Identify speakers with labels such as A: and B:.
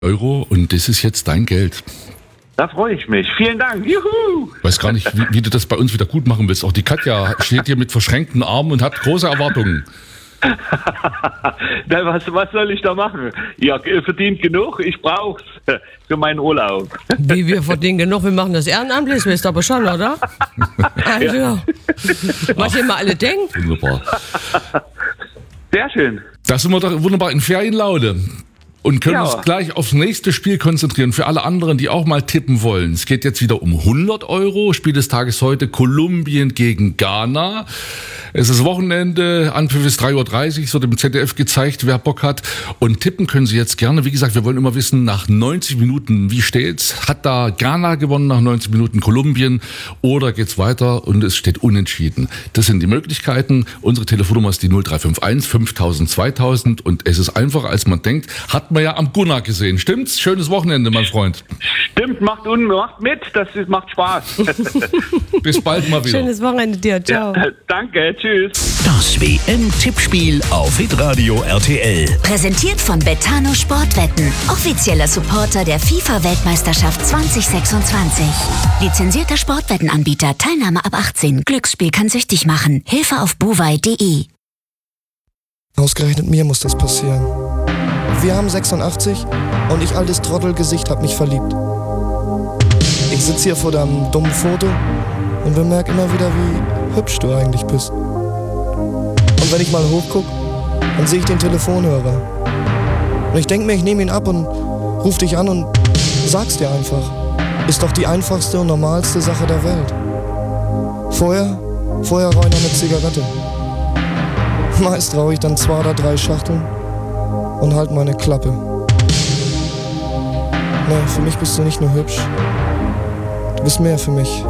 A: Euro und das ist jetzt dein Geld.
B: Da freue ich mich. Vielen Dank. Juhu!
A: Weiß gar nicht, wie du das bei uns wieder gut machen willst. Auch die Katja steht hier mit verschränkten Armen und hat große Erwartungen.
B: Was soll ich da machen? Ihr verdient genug, ich brauch's für meinen Urlaub.
C: Wie, wir verdienen genug, wir machen das ehrenamtlich, wisst ihr aber schon, oder? Also, ja. Was ihr mal alle denkt.
A: Wunderbar.
B: Sehr schön.
A: Da sind wir doch wunderbar in Ferienlaune. Und können uns gleich aufs nächste Spiel konzentrieren. Für alle anderen, die auch mal tippen wollen. Es geht jetzt wieder um 100 Euro. Spiel des Tages heute Kolumbien gegen Ghana. Es ist Wochenende, Anpfiff ist 3:30 Uhr, es wird im ZDF gezeigt, wer Bock hat. Und tippen können Sie jetzt gerne. Wie gesagt, wir wollen immer wissen, nach 90 Minuten, wie steht's? Hat da Ghana gewonnen nach 90 Minuten Kolumbien? Oder geht's weiter und es steht unentschieden? Das sind die Möglichkeiten. Unsere Telefonnummer ist die 0351 5000 2000. Und es ist einfacher, als man denkt. Hat man ja am Gunnar gesehen. Stimmt's? Schönes Wochenende, mein Freund.
B: Stimmt, macht mit, macht Spaß.
A: Bis bald mal wieder.
C: Schönes Wochenende dir, ciao.
B: Ja, danke, tschüss.
D: Das WM-Tippspiel auf Hitradio RTL.
E: Präsentiert von Betano Sportwetten, offizieller Supporter der FIFA-Weltmeisterschaft 2026. Lizenzierter Sportwettenanbieter, Teilnahme ab 18. Glücksspiel kann süchtig machen. Hilfe auf buwei.de.
F: Ausgerechnet mir muss das passieren. Wir haben 86 und ich, altes Trottelgesicht, hab mich verliebt. Ich sitz hier vor deinem dummen Foto und bemerke immer wieder, wie hübsch du eigentlich bist. Und wenn ich mal hochguck, dann sehe ich den Telefonhörer. Und ich denk mir, ich nehme ihn ab und ruf dich an und sag's dir einfach. Ist doch die einfachste und normalste Sache der Welt. Vorher rauche ich noch eine Zigarette. Meist rauche ich dann 2 oder 3 Schachteln und halt meine Klappe. Nee, für mich bist du nicht nur hübsch. Du bist mehr für mich.